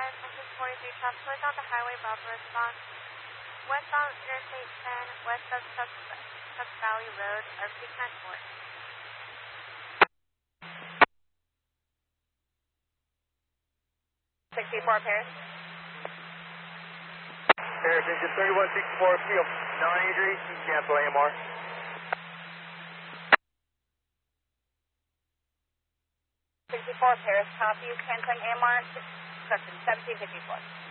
1043 traffic was on the highway, Bravo response. Westbound Interstate 10, west of Tuck Valley Road, RP 10-4. 64 Paris. Paris, engine 3164, field 9 degrees, cancel AMR. 64 Paris, copy, canceling AMR, construction 1754.